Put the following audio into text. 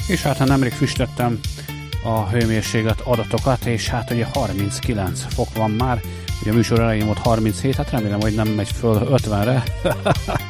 És hát nemrég füstöttem a hőmérséklet adatokat, és hát ugye 39 fok van már, ugye a műsor elején volt 37, hát remélem, hogy nem megy föl 50-re.